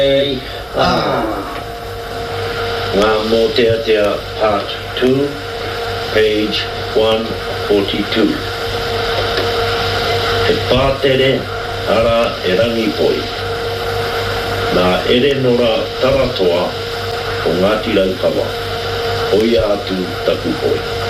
Ngā Moteatea Part 2, page 142. He pātere ara e rangi poi. Nā ere nora taratoa o Ngāti Raukawa. Oia atu taku poi.